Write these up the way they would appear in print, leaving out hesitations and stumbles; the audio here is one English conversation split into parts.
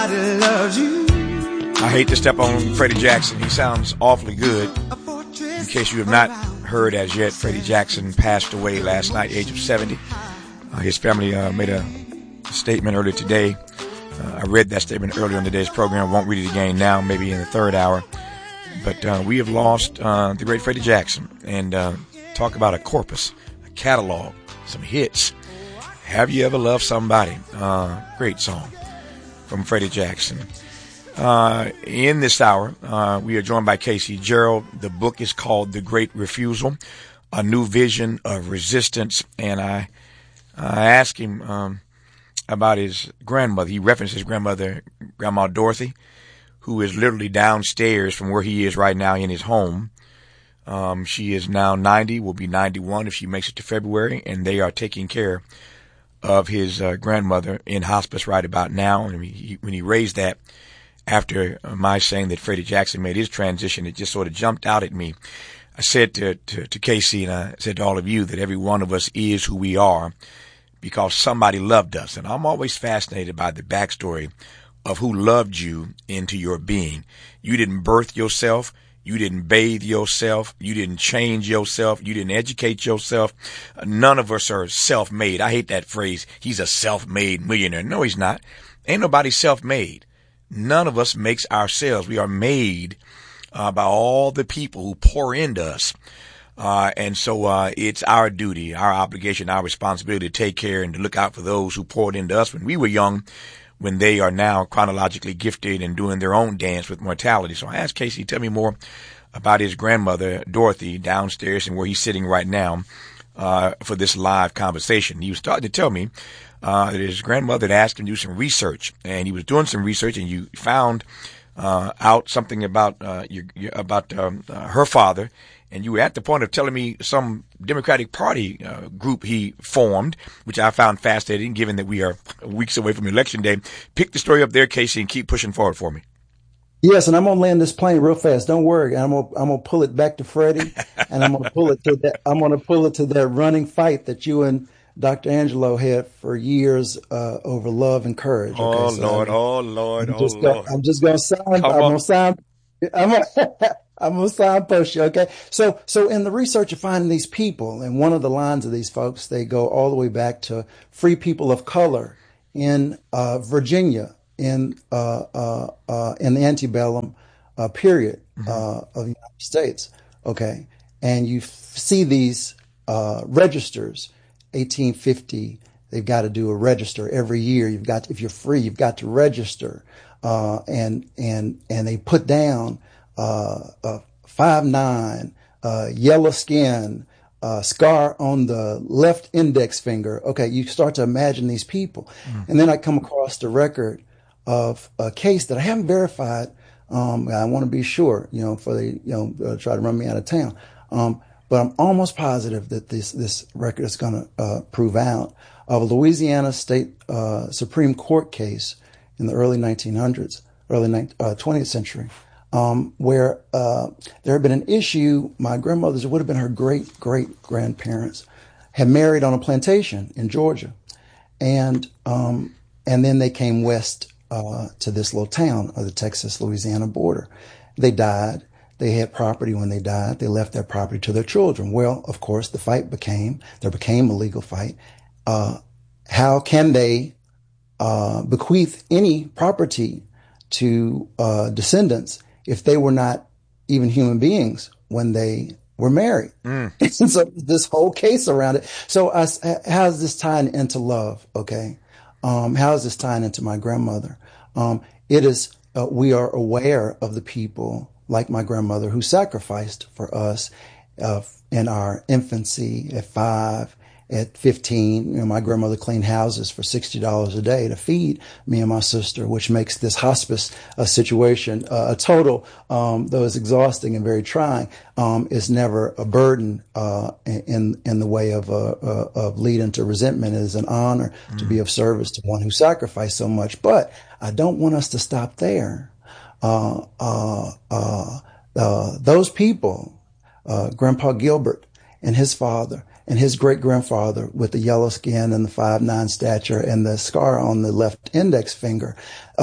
I hate to step on Freddie Jackson. He sounds awfully good. In case you have not heard as yet, Freddie Jackson passed away last night, age of 70. His family made a statement earlier today. I read that statement earlier in today's program. Won't read it again now, maybe in the third hour. But we have lost the great Freddie Jackson. And talk about a corpus, a catalog, some hits. Have You Ever Loved Somebody? Great song from Freddie Jackson. In this hour, we are joined by Casey Gerald. The book is called The Great Refusal, A New Vision of Resistance. And I asked him about his grandmother. He referenced his grandmother, Grandma Dorothy, who is literally downstairs from where he is right now in his home. She is now 90, will be 91 if she makes it to February, and they are taking care of his grandmother in hospice right about now. And when he raised that, after my saying that Freddie Jackson made his transition, it just sort of jumped out at me. I said to Casey, and I said to all of you, that every one of us is who we are because somebody loved us. And I'm always fascinated by the backstory of who loved you into your being. You didn't birth yourself. You didn't bathe yourself. You didn't change yourself. You didn't educate yourself. None of us are self-made. I hate that phrase. He's a self-made millionaire. No, he's not. Ain't nobody self-made. None of us makes ourselves. We are made by all the people who pour into us. And so it's our duty, our obligation, our responsibility to take care and to look out for those who poured into us when we were young, when they are now chronologically gifted and doing their own dance with mortality. So I asked Casey, tell me more about his grandmother, Dorothy, downstairs and where he's sitting right now for this live conversation. He was starting to tell me that his grandmother had asked him to do some research, and he was doing some research, and you found out something about her father, and you were at the point of telling me some Democratic Party group he formed, which I found fascinating, given that we are weeks away from Election Day. Pick the story up there, Casey, and keep pushing forward for me. Yes, and I'm gonna land this plane real fast. Don't worry. I'm gonna pull it back to Freddie, and I'm gonna pull it to that. I'm gonna pull it to that running fight that you and Dr. Angelo had for years over love and courage. Okay, oh, so Lord, Lord. I'm just gonna sign. I'm gonna signpost you. Okay, so in the research of finding these people, and one of the lines of these folks, they go all the way back to free people of color in Virginia in the antebellum period of the United States. Okay, and you see these registers. 1850, they've got to do a register every year. If you're free, you've got to register. And they put down, 5'9", yellow skin, scar on the left index finger. Okay. You start to imagine these people. And then I come across the record of a case that I haven't verified. I want to be sure, for they, try to run me out of town. But I'm almost positive that this record is going to prove out of a Louisiana State Supreme Court case in the early 1900s, early 20th century, where there had been an issue. My grandmother's, it would have been her great-great-grandparents, had married on a plantation in Georgia, and then they came west to this little town of the Texas-Louisiana border. They died. They had property when they died. They left their property to their children. Well, of course, there became a legal fight. How can they bequeath any property to descendants if they were not even human beings when they were married? And so this whole case around it. So how's this tying into love? Okay. How is this tying into my grandmother? It is, we are aware of the people like my grandmother who sacrificed for us in our infancy at 5, at 15. My grandmother cleaned houses for $60 a day to feed me and my sister, which makes this hospice situation a total, though it's exhausting and very trying, is never a burden in the way of leading to resentment. It is an honor to be of service to one who sacrificed so much. But I don't want us to stop there. Those people, Grandpa Gilbert and his father and his great grandfather with the yellow skin and the 5'9" stature and the scar on the left index finger,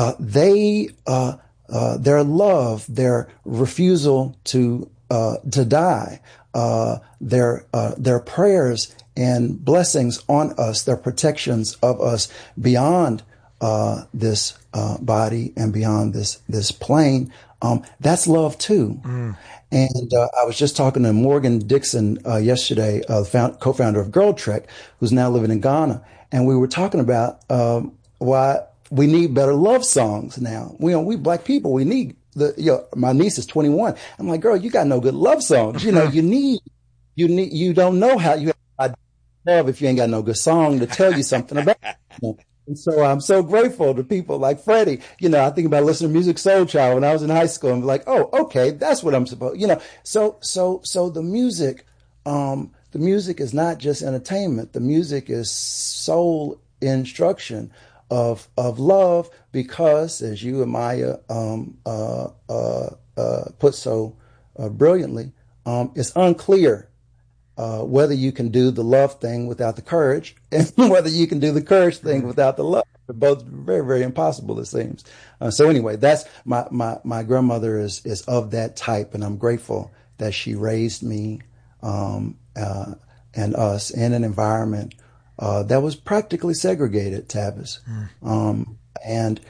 their love, their refusal to die, their prayers and blessings on us, their protections of us beyond this body and beyond this plane, that's love too. And I was just talking to Morgan Dixon yesterday, co-founder of Girl Trek, who's now living in Ghana, and we were talking about why we need better love songs now. We Black people, we need my niece is 21. I'm like, girl, you got no good love songs. You don't know how you have love if you ain't got no good song to tell you something about it. And so I'm so grateful to people like Freddie. I think about listening to Music Soul Child when I was in high school and be like, oh, okay, that's what I'm supposed, So the music is not just entertainment. The music is soul instruction of love, because, as you and Maya put so brilliantly, it's unclear whether you can do the love thing without the courage, and whether you can do the courage thing without the love. They're both very, very impossible, it seems. So anyway, that's my grandmother is of that type, and I'm grateful that she raised me and us in an environment that was practically segregated, Tavis. And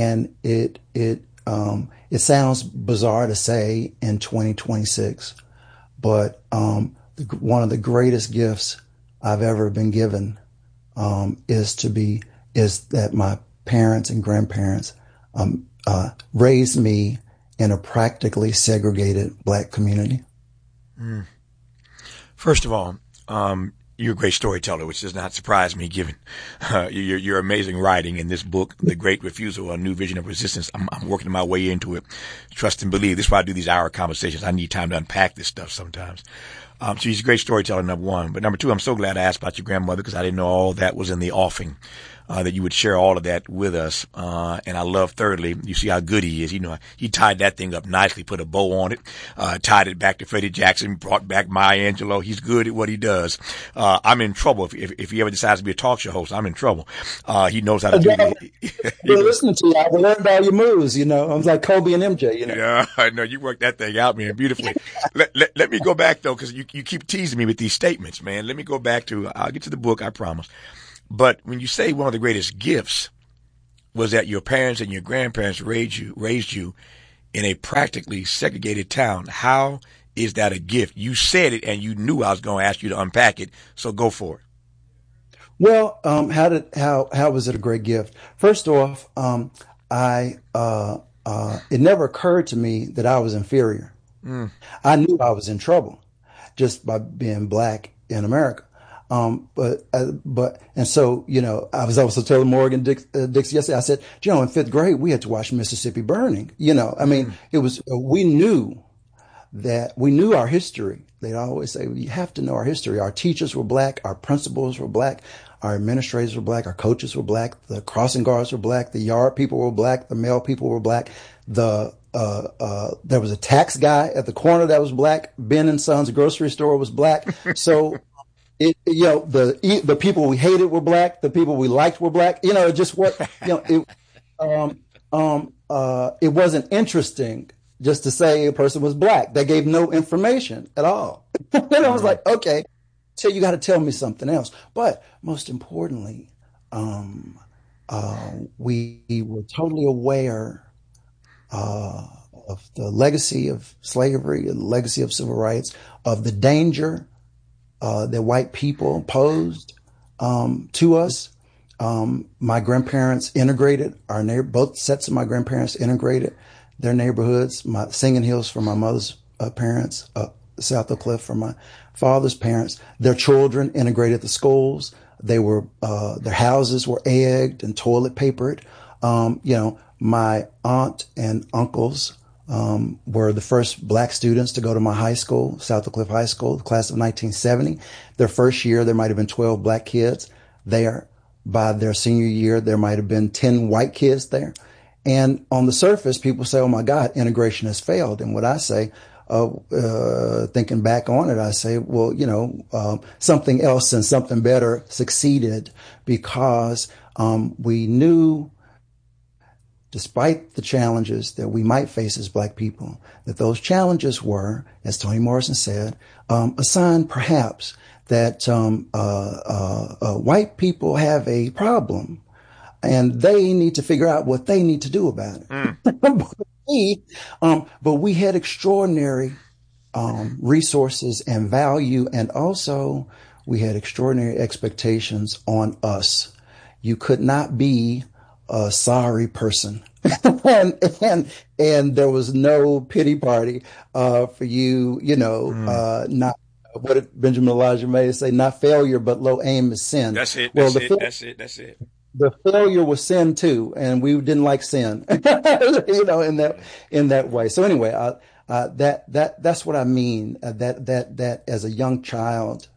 it sounds bizarre to say in 2026, but one of the greatest gifts I've ever been given is that my parents and grandparents raised me in a practically segregated Black community. First of all, you're a great storyteller, which does not surprise me, given your amazing writing in this book, The Great Refusal, A New Vision of Resistance. I'm working my way into it. Trust and believe. This is why I do these hour conversations. I need time to unpack this stuff sometimes. So she's a great storyteller, number one. But number two, I'm so glad I asked about your grandmother, because I didn't know all that was in the offing. That you would share all of that with us. And I love, thirdly, you see how good he is. He tied that thing up nicely, put a bow on it, tied it back to Freddie Jackson, brought back Maya Angelou. He's good at what he does. I'm in trouble. If he ever decides to be a talk show host, I'm in trouble. He knows how to do it. We're listening to you. I learned all your moves, I'm like Kobe and MJ, Yeah, I know. You worked that thing out, man, beautifully. Let me go back, though, because you keep teasing me with these statements, man. Let me go back I'll get to the book, I promise. But when you say one of the greatest gifts was that your parents and your grandparents raised you in a practically segregated town, how is that a gift? You said it, and you knew I was going to ask you to unpack it, so go for it. Well, how was it a great gift? First off, it never occurred to me that I was inferior. I knew I was in trouble just by being Black in America. And so, I was also telling Morgan Dixon yesterday, I said, in fifth grade, we had to watch Mississippi Burning. It was, we knew our history. They'd always say, you have to know our history. Our teachers were Black, our principals were Black, our administrators were Black, our coaches were Black, the crossing guards were Black, the yard people were Black, the mail people were Black, there was a tax guy at the corner that was Black, Ben and Sons grocery store was Black. So, the people we hated were Black, the people we liked were Black. It wasn't interesting just to say a person was Black. They gave no information at all. And I was like, okay, so you got to tell me something else. But most importantly, we were totally aware of the legacy of slavery, the legacy of civil rights, of the danger that white people posed to us. My grandparents integrated both sets of my grandparents integrated their neighborhoods. My Singing Hills for my mother's parents, South Oak Cliff for my father's parents. Their children integrated the schools. They were their houses were egged and toilet papered. My aunt and uncles were the first Black students to go to my high school, South Oak Cliff High School, the class of 1970. Their first year, there might have been 12 Black kids there. By their senior year, there might have been 10 white kids there. And on the surface, people say, oh my God, integration has failed. And what I say, thinking back on it, I say, well, something else and something better succeeded because we knew, despite the challenges that we might face as Black people, that those challenges were, as Toni Morrison said, a sign perhaps that white people have a problem and they need to figure out what they need to do about it. But we had extraordinary resources and value, and also we had extraordinary expectations on us. You could not be a sorry person. and there was no pity party for you, not what did Benjamin Elijah May say, not failure, but low aim is sin. That's it. Well, that's it. The failure was sin too, and we didn't like sin, in that way. So anyway, that's what I mean. That as a young child,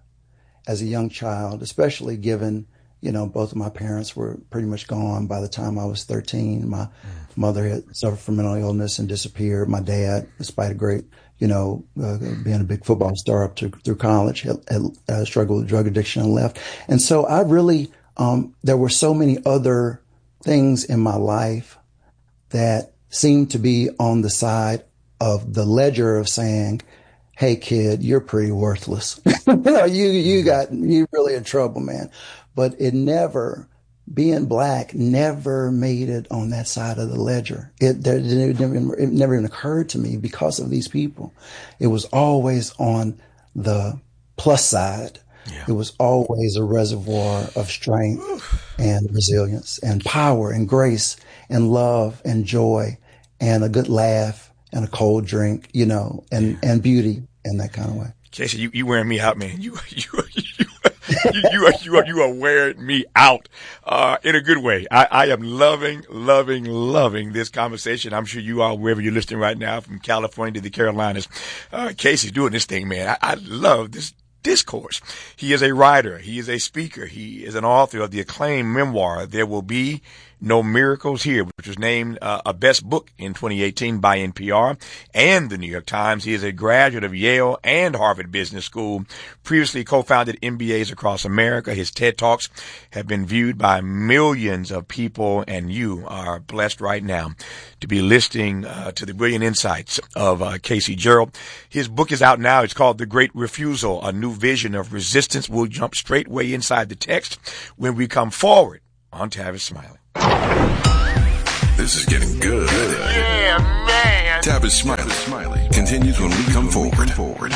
especially given, both of my parents were pretty much gone by the time I was 13. My mother had suffered from mental illness and disappeared. My dad, despite a great, being a big football star up through college, had struggled with drug addiction and left. And so I really, there were so many other things in my life that seemed to be on the side of the ledger of saying, hey kid, you're pretty worthless. You're really in trouble, man. But being Black never made it on that side of the ledger. It never even occurred to me because of these people. It was always on the plus side. Yeah. It was always a reservoir of strength and resilience and power and grace and love and joy and a good laugh and a cold drink, and beauty in that kind of way. Casey, you wearing me out, man. You are wearing me out, in a good way. I am loving this conversation. I'm sure you are, wherever you're listening right now, from California to the Carolinas. Casey's doing this thing, man. I love this discourse. He is a writer. He is a speaker. He is an author of the acclaimed memoir, There Will Be No Miracles Here, which was named a best book in 2018 by NPR and the New York Times. He is a graduate of Yale and Harvard Business School, previously co-founded MBAs across America. His TED Talks have been viewed by millions of people, and you are blessed right now to be listening to the brilliant insights of Casey Gerald. His book is out now. It's called The Great Refusal, A New Vision of Resistance. We'll jump straight way inside the text when we come forward on Tavis Smiley. This is getting good. Yeah, man. Tavis Smiley continues when we come forward.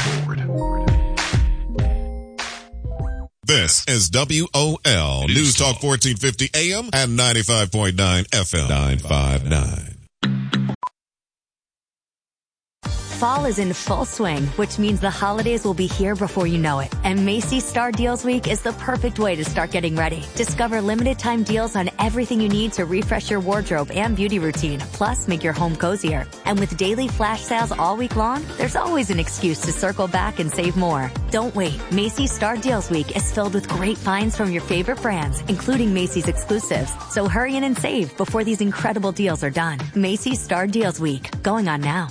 This is WOL News Talk 1450 AM and 95.9 FM 959. Fall is in full swing, which means the holidays will be here before you know it. And Macy's Star Deals Week is the perfect way to start getting ready. Discover limited time deals on everything you need to refresh your wardrobe and beauty routine, plus make your home cozier. And with daily flash sales all week long, there's always an excuse to circle back and save more. Don't wait. Macy's Star Deals Week is filled with great finds from your favorite brands, including Macy's exclusives. So hurry in and save before these incredible deals are done. Macy's Star Deals Week, going on now.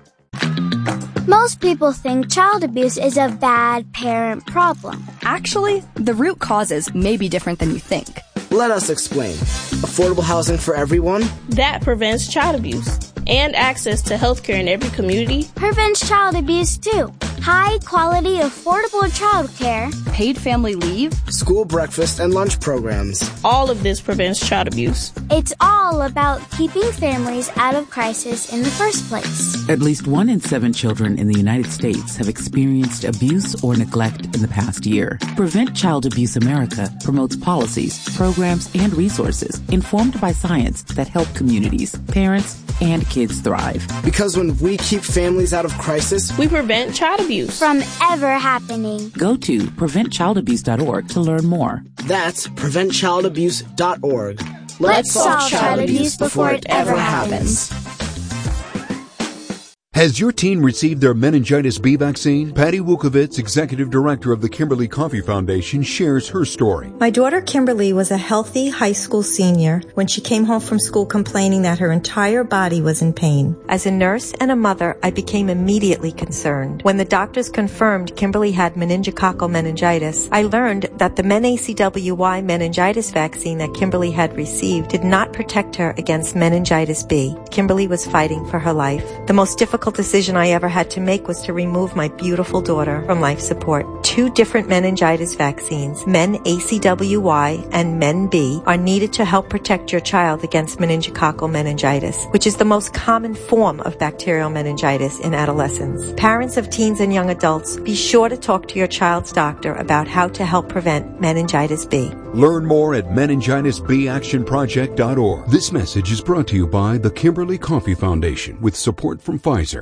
Most people think child abuse is a bad parent problem. Actually, the root causes may be different than you think. Let us explain. Affordable housing for everyone? That prevents child abuse. And access to healthcare in every community prevents child abuse too. High quality, affordable childcare, paid family leave, school breakfast and lunch programs. All of this prevents child abuse. It's all about keeping families out of crisis in the first place. At least 1 in 7 children in the United States have experienced abuse or neglect in the past year. Prevent Child Abuse America promotes policies, programs, and resources informed by science that help communities, parents, and kids thrive. Because when we keep families out of crisis, we prevent child abuse from ever happening. Go to preventchildabuse.org to learn more. That's preventchildabuse.org. Let's solve child abuse before it ever happens. Has your teen received their meningitis B vaccine? Patty Wukovitz, Executive Director of the Kimberly Coffee Foundation, shares her story. My daughter Kimberly was a healthy high school senior when she came home from school complaining that her entire body was in pain. As a nurse and a mother, I became immediately concerned. When the doctors confirmed Kimberly had meningococcal meningitis, I learned that the MenACWY meningitis vaccine that Kimberly had received did not protect her against meningitis B. Kimberly was fighting for her life. The most difficult decision I ever had to make was to remove my beautiful daughter from life support. 2 different meningitis vaccines, MenACWY and MenB, are needed to help protect your child against meningococcal meningitis, which is the most common form of bacterial meningitis in adolescents. Parents of teens and young adults, be sure to talk to your child's doctor about how to help prevent meningitis B. Learn more at meningitisbactionproject.org. This message is brought to you by the Kimberly Coffee Foundation with support from Pfizer.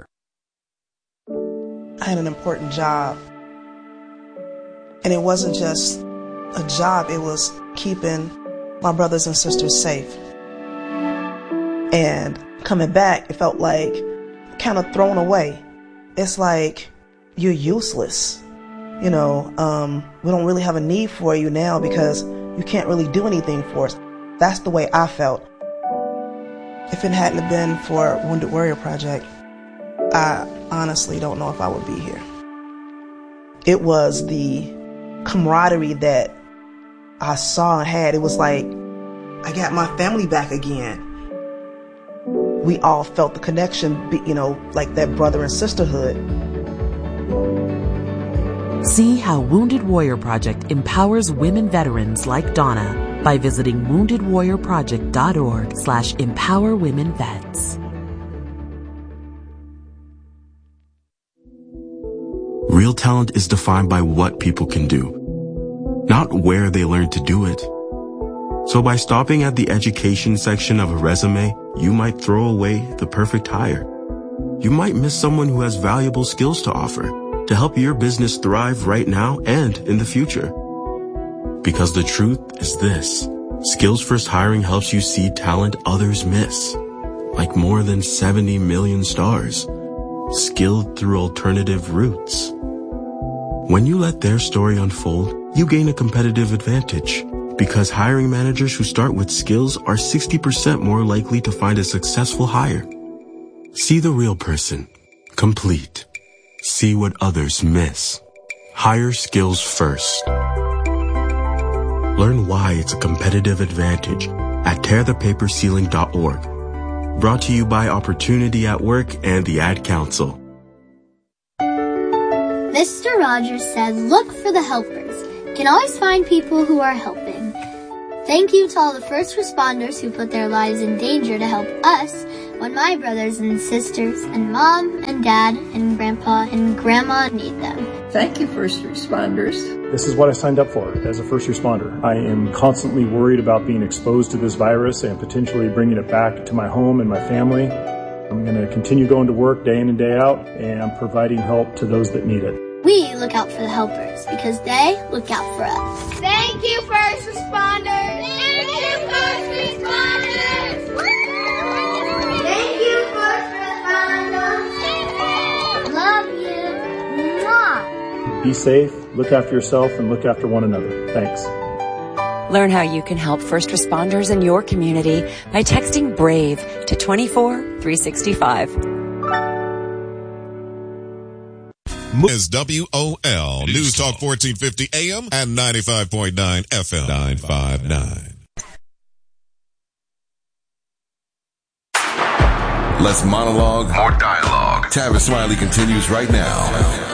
I had an important job, and it wasn't just a job, it was keeping my brothers and sisters safe. And coming back, it felt like kind of thrown away. It's like you're useless. You know, we don't really have a need for you now because you can't really do anything for us. That's the way I felt. If it hadn't been for Wounded Warrior Project, I honestly don't know if I would be here. It was the camaraderie that I saw and had. It was like I got my family back again. We all felt the connection, you know, like that brother and sisterhood. See how Wounded Warrior Project empowers women veterans like Donna by visiting woundedwarriorproject.org/empowerwomenvets. Real talent is defined by what people can do, not where they learn to do it. So by stopping at the education section of a resume, you might throw away the perfect hire. You might miss someone who has valuable skills to offer to help your business thrive right now and in the future. Because the truth is this: Skills First Hiring helps you see talent others miss, like more than 70 million stars, skilled through alternative routes. When you let their story unfold, you gain a competitive advantage, because hiring managers who start with skills are 60% more likely to find a successful hire. See the real person, complete. See what others miss. Hire skills first. Learn why it's a competitive advantage at tearthepaperceiling.org. Brought to you by Opportunity at Work and the Ad Council. Mr. Rogers said, look for the helpers. You can always find people who are helping. Thank you to all the first responders who put their lives in danger to help us when my brothers and sisters and mom and dad and grandpa and grandma need them. Thank you, first responders. This is what I signed up for as a first responder. I am constantly worried about being exposed to this virus and potentially bringing it back to my home and my family. I'm going to continue going to work day in and day out and providing help to those that need it. We look out for the helpers because they look out for us. Thank you, first responders. Thank you, first responders. Thank you, first responders. Love you. Mwah. Be safe, look after yourself, and look after one another. Thanks. Learn how you can help first responders in your community by texting BRAVE to 24365. Is WOL News Talk 1450 AM and 95.9 FM 959. Less monologue, more dialogue. Tavis Smiley continues right now.